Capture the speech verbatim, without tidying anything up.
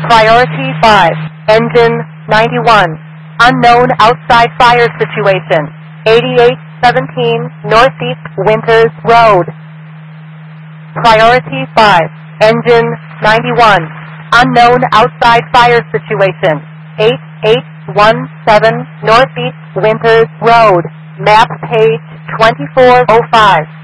Priority five, engine ninety-one. Unknown outside fire situation. eighty-eight seventeen Northeast Winters Road. Priority five, engine ninety-one. Unknown outside fire situation. eighty-eight seventeen Northeast Winters Road. Map page twenty-four oh five.